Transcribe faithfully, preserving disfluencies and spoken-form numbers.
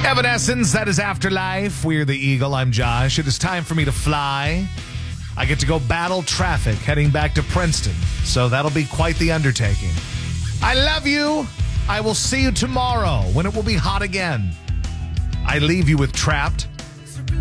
Evanescence, that is Afterlife. We're the Eagle. I'm Josh. It is time for me to fly. I get to go battle traffic heading back to Princeton, so that'll be quite the undertaking. I love you. I will see you tomorrow when it will be hot again. I leave you with Trapped